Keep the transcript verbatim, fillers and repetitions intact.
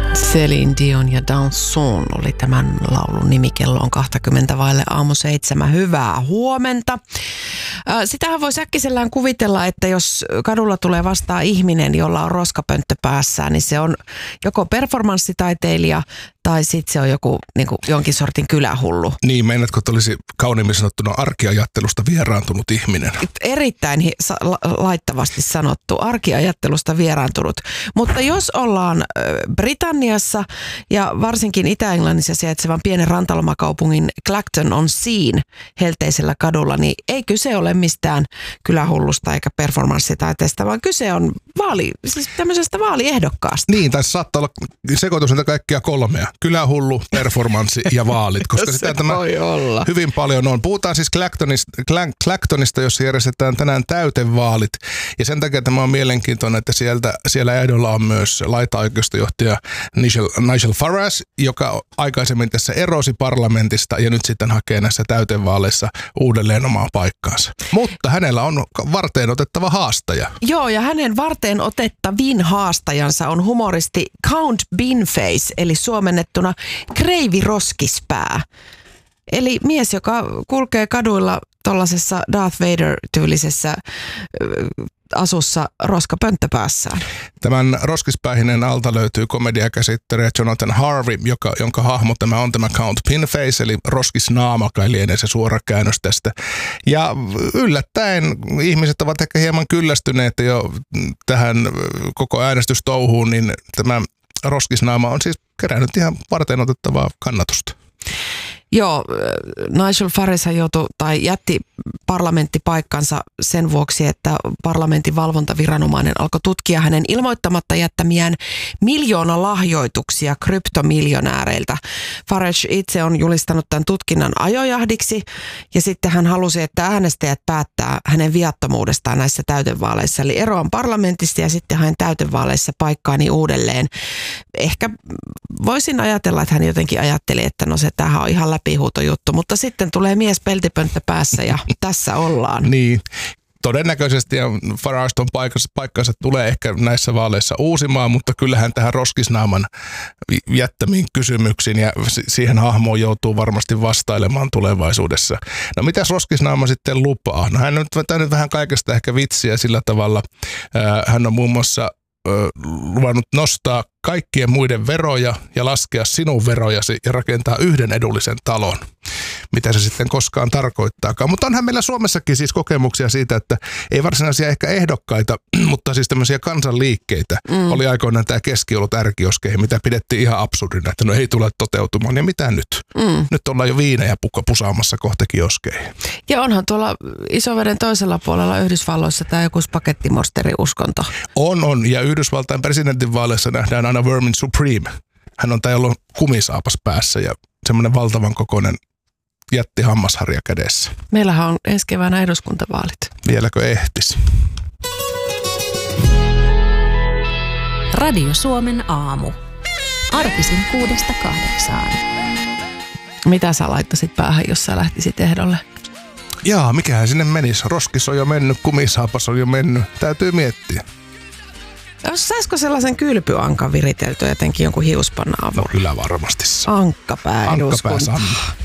Celine Dion ja Danson oli tämän laulun nimi. Kello on kaksikymmentä vaille aamu seitsemän. Hyvää huomenta. Sitähän voi äkkisellään kuvitella, että jos kadulla tulee vastaan ihminen, jolla on roskapönttö päässään, niin se on joko performanssitaiteilija tai sitten se on joku niin kuin jonkin sortin kylähullu. Niin, meinaatko, että olisi kauniimmin sanottuna arkiajattelusta vieraantunut ihminen? Erittäin hi- sa- laittavasti sanottu, arkiajattelusta vieraantunut. Mutta jos ollaan äh, Britanniassa ja varsinkin Itä-Englannissa sijaitsevan pienen rantalomakaupungin Clacton on Sea helteisellä kadulla, niin ei kyse ole mistään kylähullusta eikä performanssitaiteesta, vaan kyse on vaali, siis tämmöisestä vaaliehdokkaasta. Niin, tai saattaa olla sekoitus näitä kaikkia kolmea. Kylähullu, performanssi ja vaalit, koska sitä tämä olla. hyvin paljon on. Puhutaan siis Clactonista, Clactonista, jossa järjestetään tänään täytevaalit. Ja sen takia tämä on mielenkiintoinen, että sieltä, siellä ehdolla on myös laita-oikeistojohtaja Nigel, Nigel Farage, joka aikaisemmin tässä erosi parlamentista ja nyt sitten hakee näissä täytevaaleissa uudelleen omaa paikkaansa. Mutta hänellä on varteen otettava haastaja. Joo, ja hänen varteen otettavin haastajansa on humoristi Count Beanface, eli suomennettuna Kreivi Roskispää. Eli mies, joka kulkee kaduilla tuollaisessa Darth Vader-tyylisessä asussa roskapönttö päässään. Tämän roskispäihinen alta löytyy komediakäsittelijä Jonathan Harvey, joka, jonka hahmo tämä on tämä Count Beanface, eli roskisnaama, kai lienee se suora käännös tästä. Ja yllättäen ihmiset ovat ehkä hieman kyllästyneet jo tähän koko äänestystouhuun, niin tämä roskisnaama on siis kerännyt ihan varten otettavaa kannatusta. Joo, Nigel Farage joutui tai jätti parlamenttipaikkansa sen vuoksi, että parlamentin valvontaviranomainen alkoi tutkia hänen ilmoittamatta jättämiään miljoona lahjoituksia kryptomiljonääreiltä. Farage itse on julistanut tämän tutkinnan ajojahdiksi ja sitten hän halusi, että äänestäjät päättää hänen viattomuudestaan näissä täytevaaleissa. Eli eroan parlamentista ja sitten hain täytevaaleissa paikkaani uudelleen. Ehkä voisin ajatella, että hän jotenkin ajatteli, että no se tämähän on ihan läpihuutojuttu, mutta sitten tulee mies peltipönttä päässä ja tässä ollaan. Niin, todennäköisesti ja Farage on paikkansa, paikkansa tulee ehkä näissä vaaleissa uusimaan, mutta kyllähän tähän roskisnaaman jättämiin kysymyksiin ja siihen hahmoon joutuu varmasti vastailemaan tulevaisuudessa. No mitäs roskisnaama sitten lupaa? No hän on vetänyt vähän kaikesta ehkä vitsiä sillä tavalla. Hän on muun muassa luvannut nostaa kaikkien muiden veroja ja laskea sinun verojasi ja rakentaa yhden edullisen talon. Mitä se sitten koskaan tarkoittaakaan. Mutta onhan meillä Suomessakin siis kokemuksia siitä, että ei varsinaisia ehkä ehdokkaita, mutta siis tämmöisiä kansanliikkeitä. Mm. Oli aikoinaan tämä keskiolut ärkioskeihin, mitä pidettiin ihan absurdina, että no ei tule toteutumaan. Ja mitä nyt? Mm. Nyt ollaan jo viinejä pukka pusaamassa kohta kioskeihin. Ja onhan tuolla Isoveden toisella puolella Yhdysvalloissa tämä joku spagettimonsteriuskonto. On, on. Ja Yhdysvaltain presidentinvaaleissa nähdään aina Vermin Supreme. Hän on täällä kumisaapas päässä ja semmoinen valtavan kokoinen jätti hammasharja kädessä. Meillähän on ensi keväänä eduskuntavaalit. Vieläkö ehtis? Radio Suomen aamu. Arkisin kuudesta kahdeksaan. Mitä sä laittaisit päähän, jos sä lähtisit ehdolle? Jaa, mikähän sinne menisi? Roskis on jo mennyt, kumisaapas on jo mennyt. Täytyy miettiä. Jos saisiko sellaisen kylpyankan viriteltyä jotenkin jonkun hiuspannan avulla? No kyllä varmasti saa. Ankkapää eduskunta. Ankkapää Sanna.